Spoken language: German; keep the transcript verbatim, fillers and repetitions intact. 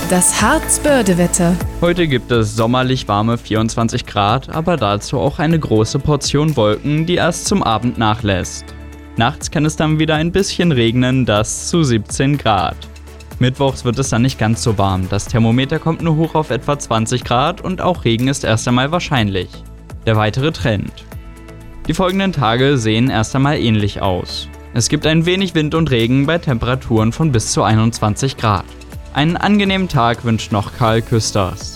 Das Harz-Börde-Wetter. Heute gibt es sommerlich warme vierundzwanzig Grad, aber dazu auch eine große Portion Wolken, die erst zum Abend nachlässt. Nachts kann es dann wieder ein bisschen regnen, das zu siebzehn Grad. Mittwochs wird es dann nicht ganz so warm, das Thermometer kommt nur hoch auf etwa zwanzig Grad und auch Regen ist erst einmal wahrscheinlich. Der weitere Trend. Die folgenden Tage sehen erst einmal ähnlich aus. Es gibt ein wenig Wind und Regen bei Temperaturen von bis zu einundzwanzig Grad. Einen angenehmen Tag wünscht noch Karl Küsters.